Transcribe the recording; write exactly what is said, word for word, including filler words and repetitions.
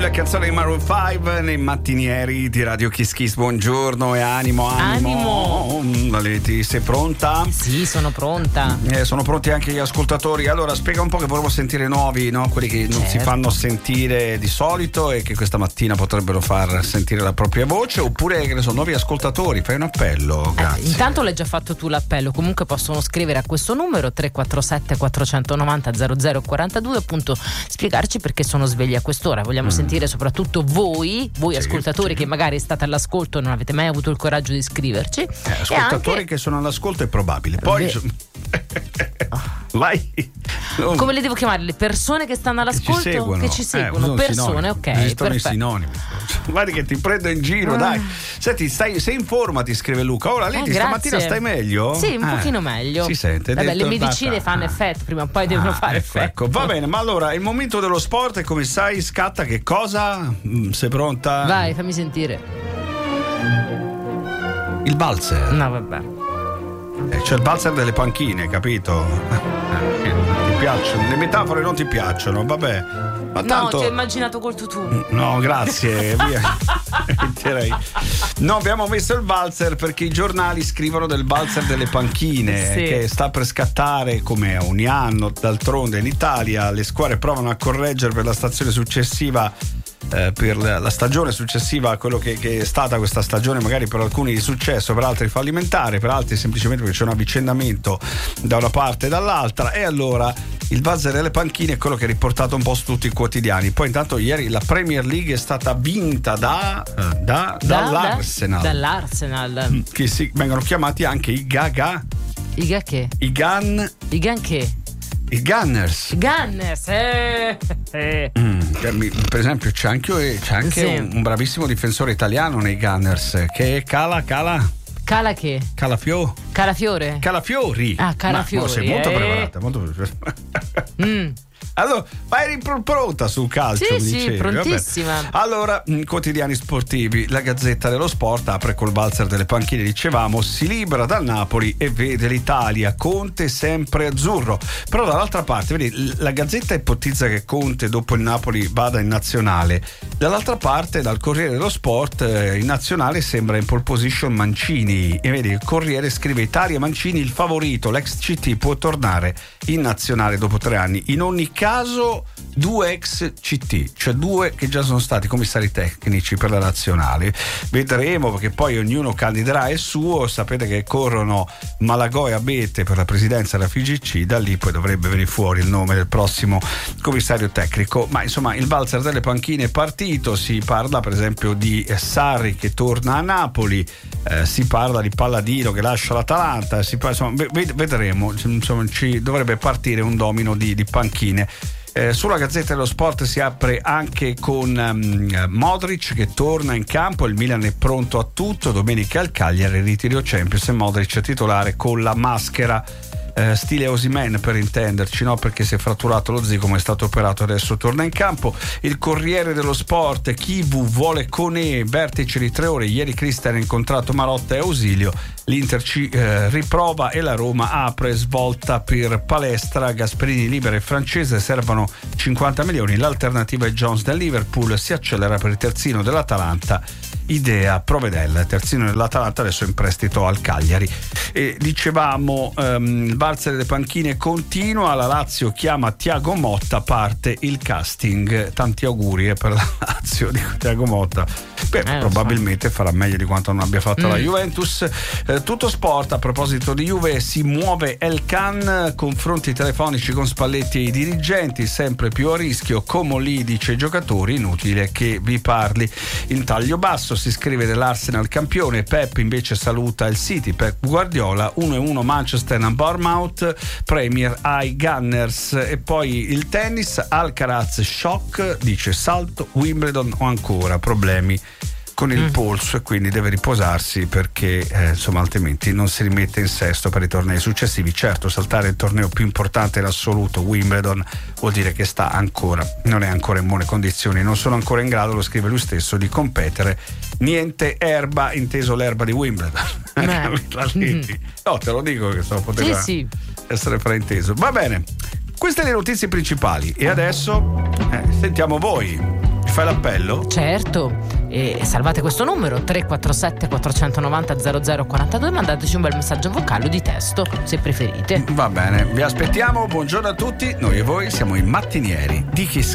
La canzone di Maroon cinque nei mattinieri di Radio Kiss Kiss. Buongiorno e animo, animo. Animo. Leti, sei pronta? Sì, sono pronta. Eh, sono pronti anche gli ascoltatori. Allora, spiega un po' che vorremmo sentire nuovi, no? Quelli che non certo. si fanno sentire di solito e che questa mattina potrebbero far sentire la propria voce, oppure, che ne so, nuovi ascoltatori. Fai un appello, grazie. Eh, intanto l'hai già fatto tu l'appello. Comunque possono scrivere a questo numero tre quattro sette quattro nove zero zero zero quattro due, appunto spiegarci perché sono svegli a quest'ora. Vogliamo mm. sentire soprattutto voi, voi sì, ascoltatori sì. che magari state all'ascolto e non avete mai avuto il coraggio di scriverci. Eh, ascoltatori anche... che sono all'ascolto è probabile. Poi Beh... vai. Come le devo chiamare? Le persone che stanno all'ascolto? Che ci seguono, che ci seguono. Eh, persone, ok. Esistono i sinonimi. Guardi che ti prendo in giro, ah. dai. Senti, stai, sei in forma, ti scrive Luca. Ora lei eh, stamattina stai meglio? Sì, un eh. pochino meglio. Si sente. Vabbè, le medicine ah. fanno effetto, prima o poi devono ah, fare ecco, effetto. Ecco, va bene, ma allora il momento dello sport e come sai scatta che cosa? Sei pronta? Vai, fammi sentire. Il valzer. No, vabbè. Eh, c'è il valzer delle panchine, capito? Eh, ti piacciono? Le metafore non ti piacciono, vabbè. Ma tanto... No, ti ho immaginato col tutù. No, grazie, via. No, abbiamo messo il valzer perché i giornali scrivono del valzer delle panchine, sì. che sta per scattare come ogni anno. D'altronde in Italia le squadre provano a correggere per la stazione successiva, eh, per la stagione successiva a quello che, che è stata questa stagione, magari per alcuni di successo, per altri fallimentare, per altri semplicemente perché c'è un avvicendamento da una parte e dall'altra. E allora il valzer delle panchine è quello che è riportato un po' su tutti i quotidiani. Poi intanto ieri la Premier League è stata vinta da, da, da dall'Arsenal. Da, dall'Arsenal. Che si, vengono chiamati anche i Gaga. I Ga che? I Gun. I Gun che? I Gunners. I Gunners, eh. eh. Mm, per esempio c'è anche, c'è anche sì. un, un bravissimo difensore italiano nei Gunners che è Cala Cala. Cala che? Calafio? Calafiore? Calafiori. Ah, Calafiori. Ma, sei molto eh. preparata, molto preparata. Mm. Allora, ma eri pronta sul calcio? Sì, mi sì, dicevi. prontissima. Vabbè. Allora, quotidiani sportivi. La Gazzetta dello Sport apre col valzer delle panchine, dicevamo, si libera dal Napoli e vede l'Italia, Conte sempre azzurro. Però dall'altra parte, vedi, la Gazzetta ipotizza che Conte dopo il Napoli vada in nazionale. Dall'altra parte, dal Corriere dello Sport, eh, in nazionale sembra in pole position Mancini. E vedi, il Corriere scrive: Italia Mancini il favorito, l'ex C T può tornare in nazionale dopo tre anni. In ogni caso due ex C T, cioè due che già sono stati commissari tecnici per la nazionale. Vedremo, perché poi ognuno candiderà il suo. Sapete che corrono Malagò e Abete per la presidenza della F I G C, da lì poi dovrebbe venire fuori il nome del prossimo commissario tecnico. Ma insomma, il valzer delle panchine è partito. Si parla per esempio di Sarri che torna a Napoli, eh, si parla di Palladino che lascia l'Atalanta, si parla, insomma, ved- vedremo, insomma, ci dovrebbe partire un domino di, di panchine. Eh, sulla Gazzetta dello Sport si apre anche con um, Modric che torna in campo, il Milan è pronto a tutto, domenica al Cagliari ritiro Champions e Modric titolare con la maschera. Eh, stile Osimhen per intenderci, no? Perché si è fratturato lo zigomo, è stato operato, adesso torna in campo. Il Corriere dello Sport, Chivu vuole Koné, vertice di tre ore, ieri Christian ha incontrato Marotta e Ausilio, l'Inter ci eh, riprova e la Roma apre svolta per Palestra, Gasperini libera il francese, servono cinquanta milioni, l'alternativa è Jones del Liverpool, si accelera per il terzino dell'Atalanta, idea Provedel, terzino dell'Atalanta adesso in prestito al Cagliari. E dicevamo um, il valzer delle panchine continua, la Lazio chiama Thiago Motta, parte il casting, tanti auguri eh, per la Lazio di Thiago Motta. Beh, eh, probabilmente so. farà meglio di quanto non abbia fatto mm. la Juventus. Eh, tutto sport, a proposito di Juve, si muove El Khan, confronti telefonici con Spalletti e i dirigenti, sempre più a rischio, Comolli dice ai giocatori inutile che vi parli. In taglio basso si scrive dell'Arsenal campione, Pep invece saluta il City, Pep Guardiola, uno a uno Manchester and Bournemouth, Premier ai Gunners. E poi il tennis, Alcaraz shock, dice salto, Wimbledon o ancora problemi con il mm. polso e quindi deve riposarsi perché eh, insomma altrimenti non si rimette in sesto per i tornei successivi. Certo, saltare il torneo più importante in assoluto, Wimbledon, vuol dire che sta ancora non è ancora in buone condizioni, non sono ancora in grado, lo scrive lui stesso, di competere. Niente erba, inteso l'erba di Wimbledon. mm. No, te lo dico che so, poteva sì, sì. essere frainteso. Va bene, queste le notizie principali e adesso eh, sentiamo voi. Fai l'appello? Certo, e salvate questo numero tre quattro sette quattro nove zero zero zero quattro due, mandateci un bel messaggio vocale o di testo se preferite. Va bene, vi aspettiamo, buongiorno a tutti, noi e voi siamo i mattinieri di Chi